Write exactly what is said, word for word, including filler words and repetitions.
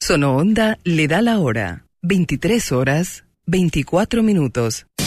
Sonoonda le da la hora. veintitrés horas, veinticuatro minutos.